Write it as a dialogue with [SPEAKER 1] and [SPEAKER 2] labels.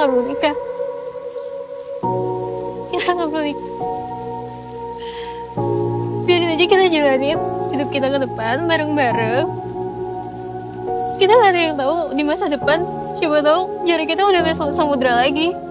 [SPEAKER 1] nggak perlu nikah. Kita nggak perlu nikah. Biarin aja kita jalanin hidup kita ke depan bareng-bareng. Kita nggak ada yang tahu di masa depan. Siapa tahu jari kita udah nggak samudra lagi.